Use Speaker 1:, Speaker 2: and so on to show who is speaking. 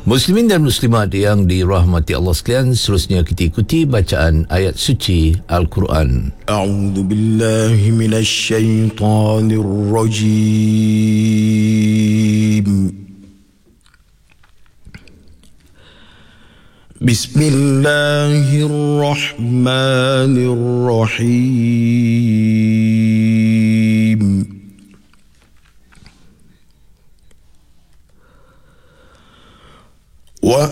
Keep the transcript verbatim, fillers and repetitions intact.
Speaker 1: Muslimin dan muslimat yang dirahmati Allah sekalian, seterusnya kita ikuti bacaan ayat suci Al-Quran.
Speaker 2: A'udzu billahi minasy syaithanir rajim. Bismillahirrahmanirrahim.